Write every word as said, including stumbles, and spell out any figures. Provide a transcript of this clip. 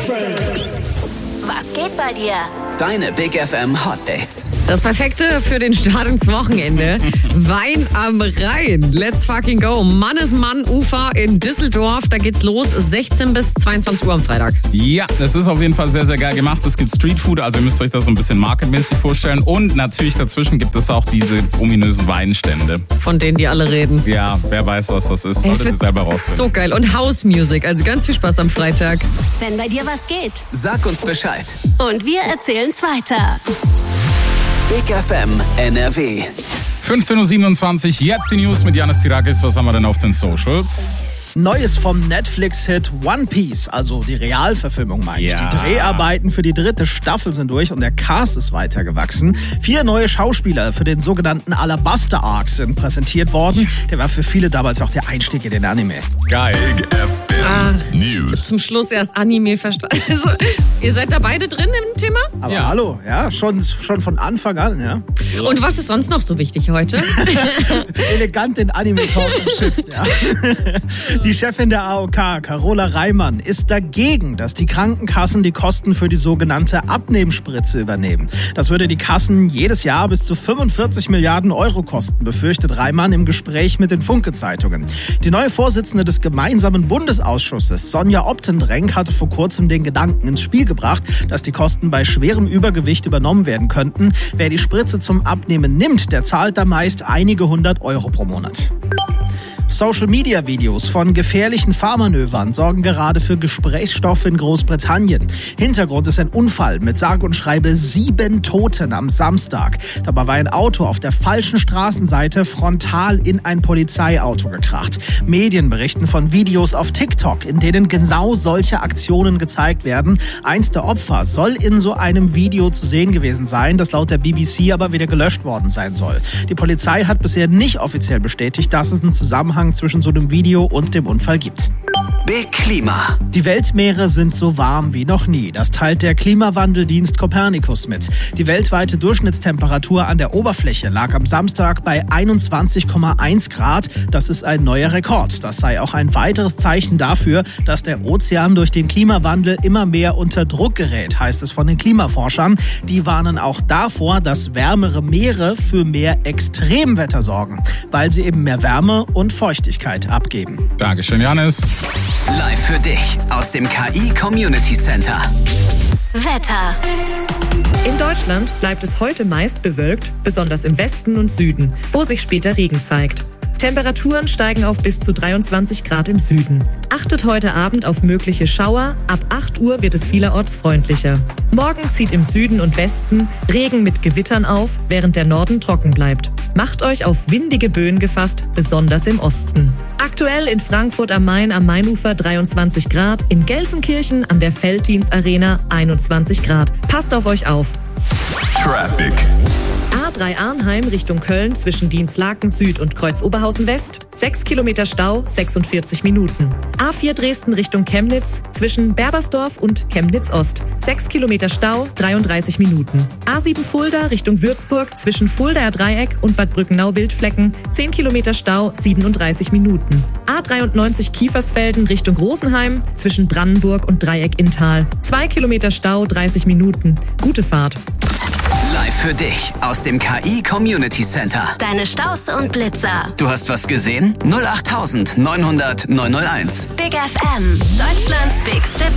Was geht bei dir? Deine Big F M Hot Dates. Das Perfekte für den Start ins Wochenende. Wein am Rhein. Let's fucking go. Mannesmann-Ufer in Düsseldorf. Da geht's los. sechzehn bis zweiundzwanzig Uhr am Freitag. Ja, das ist auf jeden Fall sehr, sehr geil gemacht. Es gibt Streetfood, also ihr müsst euch das so ein bisschen marketmäßig vorstellen. Und natürlich dazwischen gibt es auch diese ominösen Weinstände. Von denen die alle reden. Ja, wer weiß, was das ist. Solltet ihr selber rausfinden. So geil. Und House Music. Also ganz viel Spaß am Freitag. Wenn bei dir was geht. Sag uns Bescheid. Und wir erzählen's weiter. Big F M N R W. fünfzehn Uhr siebenundzwanzig, jetzt die News mit Janis Tirakis. Was haben wir denn auf den Socials? Neues vom Netflix-Hit One Piece, also die Realverfilmung meine ich. Ja. Die Dreharbeiten für die dritte Staffel sind durch und der Cast ist weitergewachsen. Vier neue Schauspieler für den sogenannten Alabaster Arc sind präsentiert worden. Der war für viele damals auch der Einstieg in den Anime. Geil. Ach, News. zum Schluss erst Anime verstanden. Also, ihr seid da beide drin im Thema? Aber Ja. hallo, ja, schon, schon von Anfang an, ja. Und was ist sonst noch so wichtig heute? Elegant in Anime-Talk im Schiff, ja. Die Chefin der A O K, Carola Reimann, ist dagegen, dass die Krankenkassen die Kosten für die sogenannte Abnehmspritze übernehmen. Das würde die Kassen jedes Jahr bis zu fünfundvierzig Milliarden Euro kosten, befürchtet Reimann im Gespräch mit den Funke-Zeitungen. Die neue Vorsitzende des gemeinsamen Bundesausschusses, Sonja Optendrenk, hatte vor kurzem den Gedanken ins Spiel gebracht, dass die Kosten bei schwerem Übergewicht übernommen werden könnten. Wer die Spritze zum Abnehmen nimmt, der zahlt da meist einige hundert Euro pro Monat. Social-Media-Videos von gefährlichen Fahrmanövern sorgen gerade für Gesprächsstoff in Großbritannien. Hintergrund ist ein Unfall mit sage und schreibe sieben Toten am Samstag. Dabei war ein Auto auf der falschen Straßenseite frontal in ein Polizeiauto gekracht. Medien berichten von Videos auf TikTok, in denen genau solche Aktionen gezeigt werden. Eins der Opfer soll in so einem Video zu sehen gewesen sein, das laut der B B C aber wieder gelöscht worden sein soll. Die Polizei hat bisher nicht offiziell bestätigt, dass es einen Zusammenhang zwischen so einem Video und dem Unfall gibt. Big Klima. Die Weltmeere sind so warm wie noch nie. Das teilt der Klimawandeldienst Copernicus mit. Die weltweite Durchschnittstemperatur an der Oberfläche lag am Samstag bei einundzwanzig Komma eins Grad. Das ist ein neuer Rekord. Das sei auch ein weiteres Zeichen dafür, dass der Ozean durch den Klimawandel immer mehr unter Druck gerät, heißt es von den Klimaforschern. Die warnen auch davor, dass wärmere Meere für mehr Extremwetter sorgen, weil sie eben mehr Wärme und Feuchtigkeit abgeben. Dankeschön, Janis. Live für dich aus dem K I Community Center. Wetter. In Deutschland bleibt es heute meist bewölkt, besonders im Westen und Süden, wo sich später Regen zeigt. Temperaturen steigen auf bis zu dreiundzwanzig Grad im Süden. Achtet heute Abend auf mögliche Schauer. Ab acht Uhr wird es vielerorts freundlicher. Morgen zieht im Süden und Westen Regen mit Gewittern auf, während der Norden trocken bleibt. Macht euch auf windige Böen gefasst, besonders im Osten. Aktuell in Frankfurt am Main am Mainufer dreiundzwanzig Grad, in Gelsenkirchen an der Felddienst Arena einundzwanzig Grad. Passt auf euch auf. Traffic. A drei Arnheim Richtung Köln zwischen Dienstlaken Süd und Kreuz-Oberhausen West. sechs Kilometer Stau, sechsundvierzig Minuten. A vier Dresden Richtung Chemnitz zwischen Berbersdorf und Chemnitz Ost. sechs Kilometer Stau, dreiunddreißig Minuten. A sieben Fulda Richtung Würzburg zwischen Fuldaer Dreieck und Bad Brückenau-Wildflecken. zehn Kilometer Stau, siebenunddreißig Minuten. A dreiundneunzig Kiefersfelden Richtung Rosenheim zwischen Brandenburg und Dreieck Inntal. zwei Kilometer Stau, dreißig Minuten. Gute Fahrt. Live für dich aus dem K I Community Center. Deine Staus und Blitzer. Du hast was gesehen? null acht neunhundert neunhundert neunhunderteins. Big F M. Deutschlands bigste